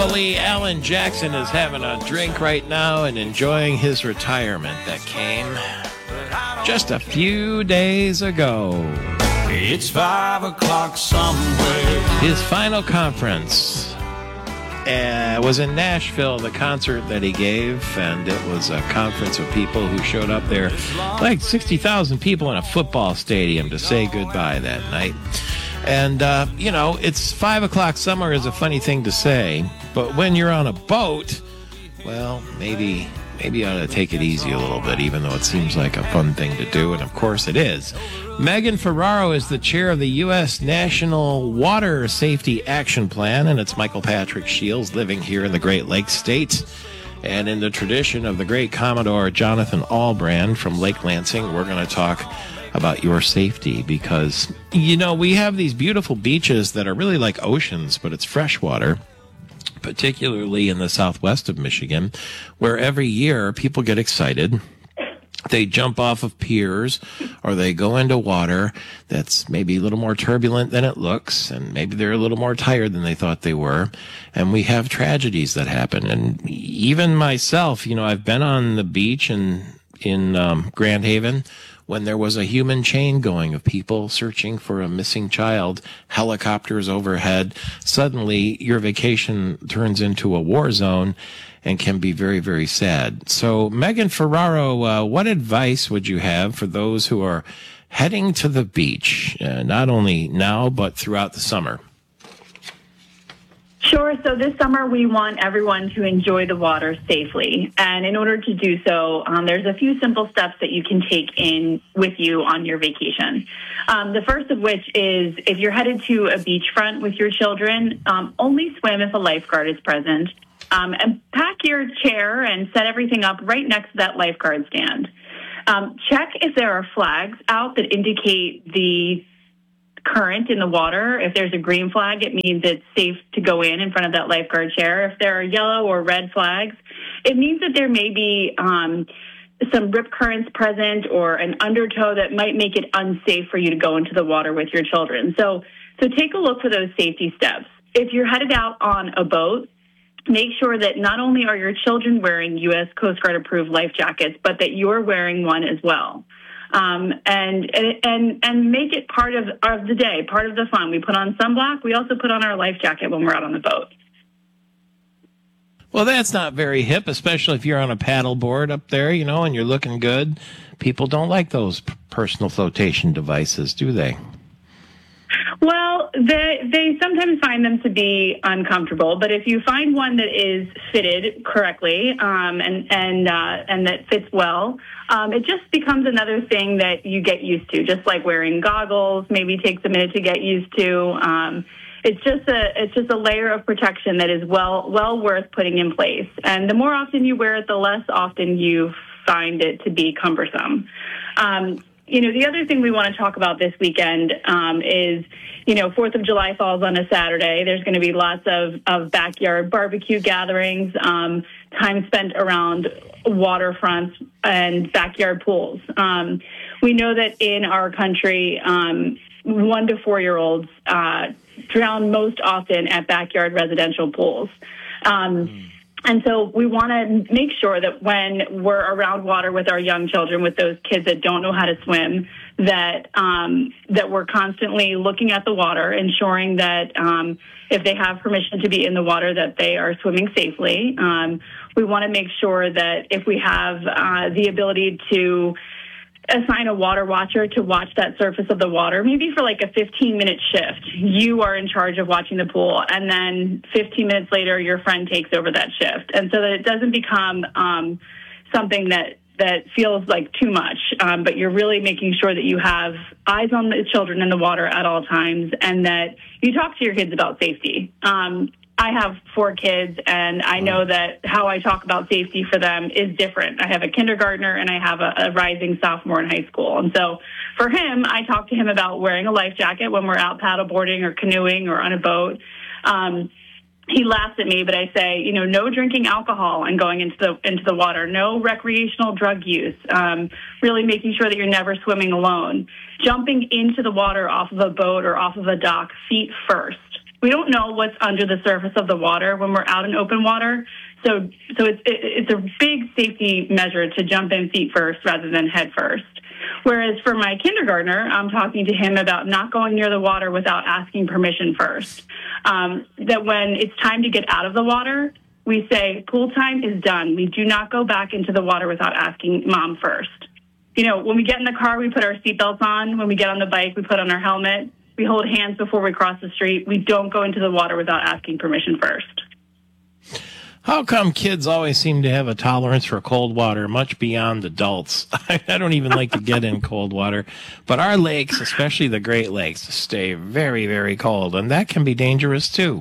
Lee, Alan Jackson is having a drink right now and enjoying his retirement that came just a few days ago. It's 5 o'clock somewhere. His final conference was in Nashville, the concert that he gave, and it was a conference of people who showed up there, like 60,000 people in a football stadium to say goodbye that night. And, it's 5 o'clock summer is a funny thing to say, but when you're on a boat, well, maybe you ought to take it easy a little bit, even though it seems like a fun thing to do, and of course it is. Megan Ferraro is the chair of the U.S. National Water Safety Action Plan, and it's Michael Patrick Shields living here in the Great Lakes State. And in the tradition of the great Commodore Jonathan Albrand from Lake Lansing, we're going to talk about your safety because, we have these beautiful beaches that are really like oceans, but it's freshwater, particularly in the southwest of Michigan, where every year people get excited. They jump off of piers or they go into water that's maybe a little more turbulent than it looks, and maybe they're a little more tired than they thought they were. And we have tragedies that happen. And even myself, I've been on the beach in Grand Haven when there was a human chain going of people searching for a missing child, helicopters overhead. Suddenly, your vacation turns into a war zone and can be very, very sad. So, Megan Ferraro, what advice would you have for those who are heading to the beach, not only now, but throughout the summer? Sure. So this summer, we want everyone to enjoy the water safely. And in order to do so, there's a few simple steps that you can take in with you on your vacation. The first of which is if you're headed to a beachfront with your children, only swim if a lifeguard is present. And pack your chair and set everything up right next to that lifeguard stand. Check if there are flags out that indicate the current in the water. If there's a green flag, it means it's safe to go in front of that lifeguard chair. If there are yellow or red flags, it means that there may be some rip currents present or an undertow that might make it unsafe for you to go into the water with your children. So take a look for those safety steps. If you're headed out on a boat, make sure that not only are your children wearing U.S. Coast Guard approved life jackets, but that you're wearing one as well. And make it part of the day, part of the fun. We put on sunblock. We also put on our life jacket when we're out on the boat. Well, that's not very hip, especially if you're on a paddle board up there, and you're looking good. People don't like those personal flotation devices, do they? Well, they sometimes find them to be uncomfortable, but if you find one that is fitted correctly and that fits well, it just becomes another thing that you get used to. Just like wearing goggles, maybe takes a minute to get used to. It's just a layer of protection that is well worth putting in place. And the more often you wear it, the less often you find it to be cumbersome. The other thing we want to talk about this weekend is, 4th of July falls on a Saturday. There's going to be lots of backyard barbecue gatherings, time spent around waterfronts and backyard pools. We know that in our country, 1 to 4-year-olds drown most often at backyard residential pools. And so we want to make sure that when we're around water with our young children, with those kids that don't know how to swim, that we're constantly looking at the water, ensuring that if they have permission to be in the water, that they are swimming safely. We want to make sure that if we have the ability to assign a water watcher to watch that surface of the water, maybe for like a 15-minute shift. You are in charge of watching the pool, and then 15 minutes later, your friend takes over that shift. And so that it doesn't become something that feels like too much, but you're really making sure that you have eyes on the children in the water at all times, and that you talk to your kids about safety. I have 4 kids, and I know that how I talk about safety for them is different. I have a kindergartner, and I have a rising sophomore in high school. And so for him, I talk to him about wearing a life jacket when we're out paddleboarding or canoeing or on a boat. He laughs at me, but I say, no drinking alcohol and going into the water, no recreational drug use, really making sure that you're never swimming alone. Jumping into the water off of a boat or off of a dock feet first. we don't know what's under the surface of the water when we're out in open water. So it's a big safety measure to jump in feet first rather than head first. Whereas for my kindergartner, I'm talking to him about not going near the water without asking permission first. That when it's time to get out of the water, we say, pool time is done. We do not go back into the water without asking mom first. You know, when we get in the car, we put our seatbelts on. When we get on the bike, we put on our helmet. We hold hands before we cross the street. We don't go into the water without asking permission first. How come kids always seem to have a tolerance for cold water much beyond adults? I don't even like to get in cold water, but our lakes, especially the Great Lakes, stay very, very cold, and that can be dangerous too.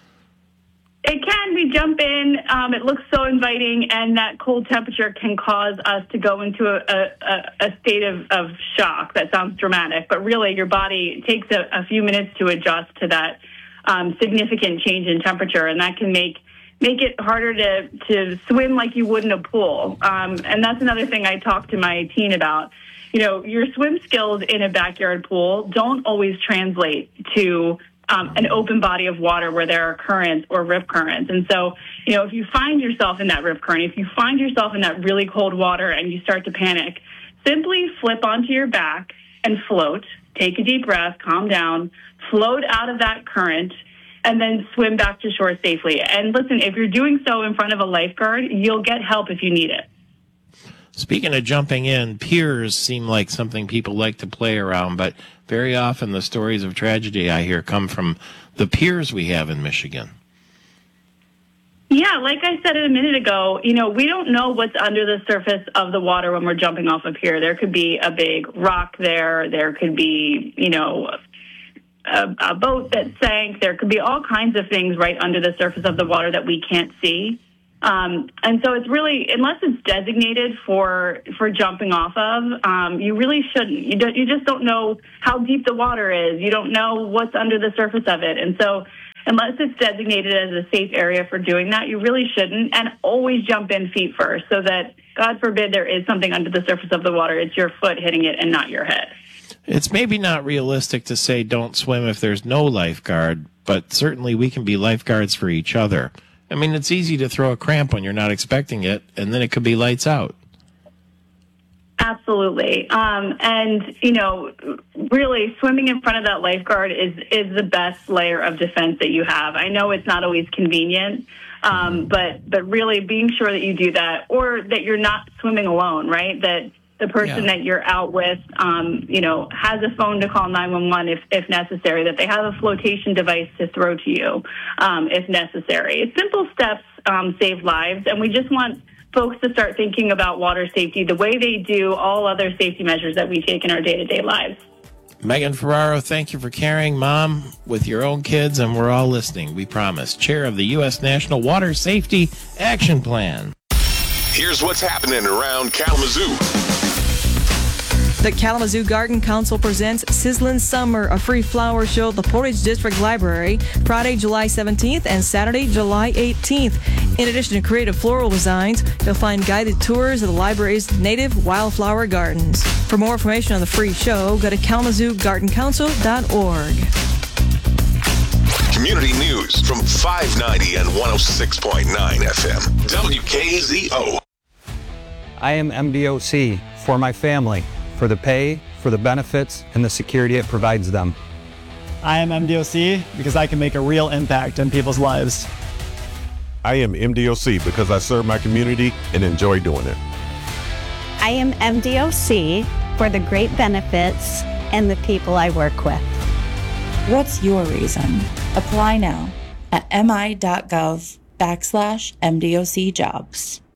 It can. We jump in. It looks so inviting, and that cold temperature can cause us to go into a state of shock. That sounds dramatic, but really your body takes a few minutes to adjust to that significant change in temperature, and that can make it harder to swim like you would in a pool. And that's another thing I talk to my teen about. You know, your swim skills in a backyard pool don't always translate to an open body of water where there are currents or rip currents. And so, you know, if you find yourself in that rip current, if you find yourself in that really cold water and you start to panic, simply flip onto your back and float. Take a deep breath, calm down, float out of that current, and then swim back to shore safely. And listen, if you're doing so in front of a lifeguard, you'll get help if you need it. Speaking of jumping in, piers seem like something people like to play around, but very often the stories of tragedy I hear come from the piers we have in Michigan. Yeah, like I said a minute ago, you know, we don't know what's under the surface of the water when we're jumping off a pier. There could be a big rock there. There could be, you know, a boat that sank. There could be all kinds of things right under the surface of the water that we can't see. And so it's really, unless it's designated for jumping off of, you really shouldn't. You just don't know how deep the water is. You don't know what's under the surface of it. And so unless it's designated as a safe area for doing that, you really shouldn't. And always jump in feet first so that, God forbid, there is something under the surface of the water. It's your foot hitting it and not your head. It's maybe not realistic to say don't swim if there's no lifeguard, but certainly we can be lifeguards for each other. I mean, it's easy to throw a cramp when you're not expecting it, and then it could be lights out. Absolutely. And, you know, really swimming in front of that lifeguard is the best layer of defense that you have. I know it's not always convenient, but really being sure that you do that, or that you're not swimming alone, right? That the person that you're out with, you know, has a phone to call 911 if necessary, that they have a flotation device to throw to you if necessary. Simple steps save lives, and we just want folks to start thinking about water safety the way they do all other safety measures that we take in our day-to-day lives. Megan Ferraro, thank you for caring, Mom, with your own kids, and we're all listening, we promise. Chair of the U.S. National Water Safety Action Plan. Here's what's happening around Kalamazoo. The Kalamazoo Garden Council presents Sizzlin' Summer, a free flower show at the Portage District Library, Friday, July 17th and Saturday, July 18th. In addition to creative floral designs, you'll find guided tours of the library's native wildflower gardens. For more information on the free show, go to kalamazoogardencouncil.org. Community news from 590 and 106.9 FM. WKZO. I am MDOC for my family, for the pay, for the benefits, and the security it provides them. I am MDOC because I can make a real impact in people's lives. I am MDOC because I serve my community and enjoy doing it. I am MDOC for the great benefits and the people I work with. What's your reason? Apply now at mi.gov/MDOC jobs.